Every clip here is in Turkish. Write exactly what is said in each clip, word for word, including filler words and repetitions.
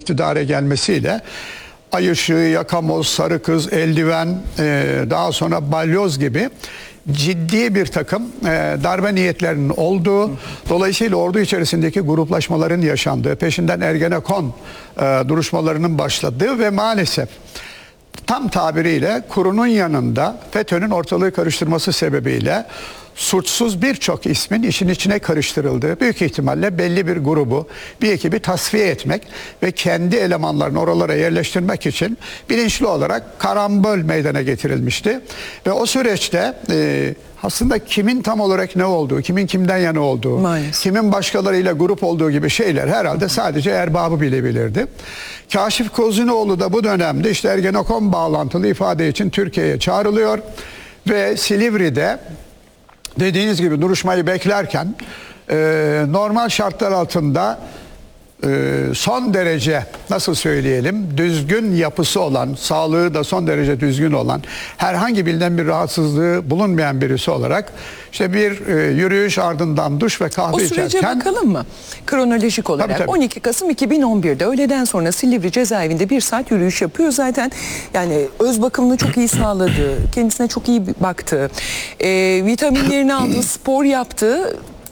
iktidara gelmesiyle ay ışığı, yakamoz, sarı kız, eldiven, e, daha sonra balyoz gibi ciddi bir takım e, darbe niyetlerinin olduğu, dolayısıyla ordu içerisindeki gruplaşmaların yaşandığı, peşinden Ergenekon e, duruşmalarının başladığı ve maalesef tam tabiriyle kurunun yanında FETÖ'nün ortalığı karıştırması sebebiyle suçsuz birçok ismin işin içine karıştırıldığı, büyük ihtimalle belli bir grubu, bir ekibi tasfiye etmek ve kendi elemanlarını oralara yerleştirmek için bilinçli olarak karambol meydana getirilmişti. Ve o süreçte e, aslında kimin tam olarak ne olduğu, kimin kimden yana olduğu, maalesef kimin başkalarıyla grup olduğu gibi şeyler herhalde sadece erbabı bilebilirdi. Kaşif Kozinoğlu da bu dönemde işte Ergenekon bağlantılı ifade için Türkiye'ye çağrılıyor ve Silivri'de dediğiniz gibi duruşmayı beklerken e, normal şartlar altında e, son derece nasıl söyleyelim düzgün yapısı olan, sağlığı da son derece düzgün olan, herhangi bilinen bir rahatsızlığı bulunmayan birisi olarak işte bir e, yürüyüş ardından duş ve kahve içerken... O sürece içerken, bakalım mı? Kronolojik olarak. Tabii, tabii. on iki Kasım iki bin on bir'de öğleden sonra Silivri cezaevinde bir saat yürüyüş yapıyor. Zaten yani öz bakımını çok iyi sağladı. Kendisine çok iyi baktı. E, vitaminlerini aldı, spor yaptı.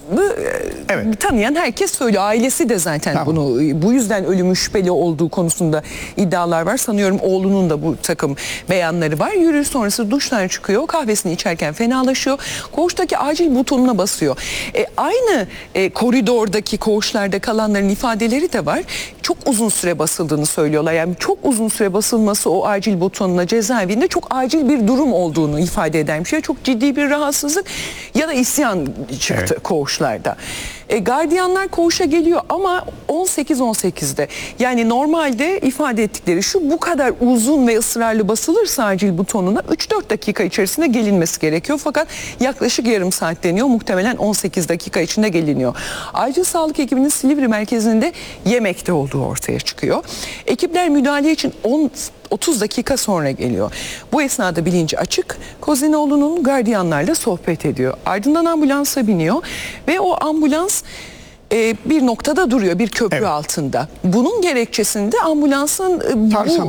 Evet. Tanıyan herkes söylüyor. Ailesi de zaten tamam. bunu bu yüzden ölümü şüpheli olduğu konusunda iddialar var. Sanıyorum oğlunun da bu takım beyanları var. Yürüyüş sonrası duştan çıkıyor. Kahvesini içerken fenalaşıyor. Koğuştaki acil butonuna basıyor. E, aynı e, koridordaki koğuşlarda kalanların ifadeleri de var. Çok uzun süre basıldığını söylüyorlar. Yani çok uzun süre basılması o acil butonuna cezaevinde çok acil bir durum olduğunu ifade eden bir şey. Çok ciddi bir rahatsızlık ya da isyan çıktı evet. koğuş. E, gardiyanlar koğuşa geliyor ama on sekiz on sekiz'de yani normalde ifade ettikleri şu, bu kadar uzun ve ısrarlı basılırsa acil butonuna üç dört dakika içerisinde gelinmesi gerekiyor. Fakat yaklaşık yarım saat deniyor. Muhtemelen on sekiz dakika içinde geliniyor. Acil sağlık ekibinin Silivri merkezinde yemekte olduğu ortaya çıkıyor. Ekipler müdahale için on otuz dakika sonra geliyor. Bu esnada bilinci açık. Kozinoğlu'nun gardiyanlarla sohbet ediyor. Ardından ambulansa biniyor ve o ambulans e, bir noktada duruyor, bir köprü evet. altında. Bunun gerekçesinde ambulansın e, bu,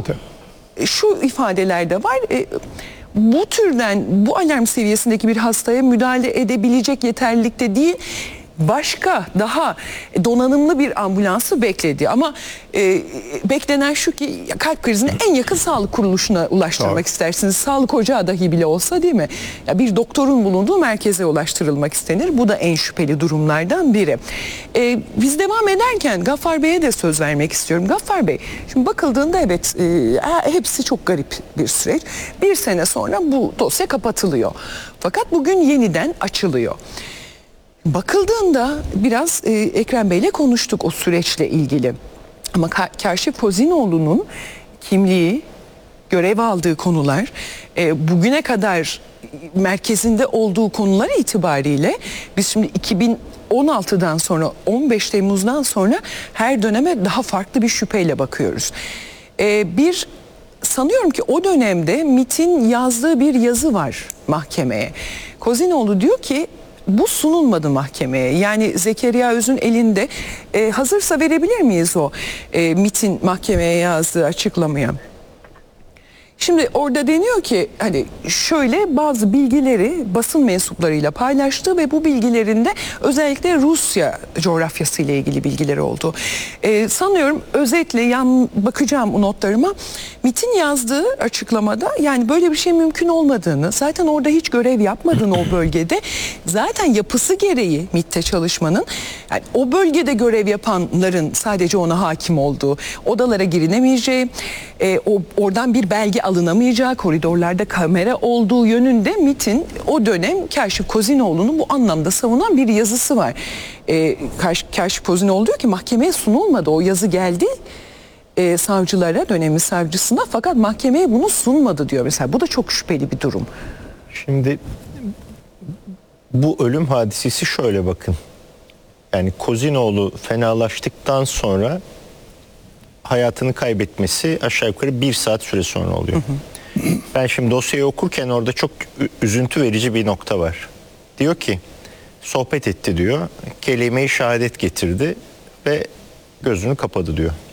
şu ifadelerde var. E, bu türden, bu alarm seviyesindeki bir hastaya müdahale edebilecek yeterlilikte değil, başka daha donanımlı bir ambulansı bekledi. Ama e, beklenen şu ki kalp krizini en yakın sağlık kuruluşuna ulaştırmak Doğru. istersiniz. Sağlık ocağı dahi bile olsa, değil mi? Ya bir doktorun bulunduğu merkeze ulaştırılmak istenir. Bu da en şüpheli durumlardan biri. E, biz devam ederken Gaffar Bey'e de söz vermek istiyorum. Gaffar Bey, şimdi bakıldığında evet e, hepsi çok garip bir süreç. Bir sene sonra bu dosya kapatılıyor. Fakat bugün yeniden açılıyor. Bakıldığında biraz e, Ekrem Bey'le konuştuk o süreçle ilgili. Ama Kaşif Kozinoğlu'nun kimliği, görev aldığı konular, e, bugüne kadar merkezinde olduğu konular itibariyle biz şimdi iki bin on altı'dan sonra, on beş Temmuz'dan sonra her döneme daha farklı bir şüpheyle bakıyoruz. E, bir sanıyorum ki o dönemde MİT'in yazdığı bir yazı var mahkemeye. Kozinoğlu diyor ki bu sunulmadı mahkemeye. Yani Zekeriya Öz'ün elinde. E, hazırsa verebilir miyiz o e, MİT'in mahkemeye yazdığı açıklamaya? Şimdi orada deniyor ki hani şöyle bazı bilgileri basın mensuplarıyla paylaştı ve bu bilgilerinde özellikle Rusya coğrafyası ile ilgili bilgileri oldu. Ee, sanıyorum özetle yan bakacağım o notlarıma. MİT'in yazdığı açıklamada yani böyle bir şey mümkün olmadığını, zaten orada hiç görev yapmadığını o bölgede, zaten yapısı gereği MİT'te çalışmanın yani o bölgede görev yapanların sadece ona hakim olduğu, odalara girinemeyeceği, e, o oradan bir belge alınamayacağı, koridorlarda kamera olduğu yönünde MİT'in o dönem Kaşif Kozinoğlu'nun bu anlamda savunan bir yazısı var. E, Kaşif Kozinoğlu diyor ki mahkemeye sunulmadı, o yazı geldi e, savcılara, dönemin savcısına, fakat mahkemeye bunu sunmadı diyor mesela. Bu da çok şüpheli bir durum. Şimdi bu ölüm hadisesi şöyle bakın. Yani Kozinoğlu fenalaştıktan sonra hayatını kaybetmesi aşağı yukarı bir saat süre sonra oluyor. Hı hı. Ben şimdi dosyayı okurken orada çok üzüntü verici bir nokta var. Diyor ki sohbet etti diyor. Kelime-i şehadet getirdi ve gözünü kapadı diyor.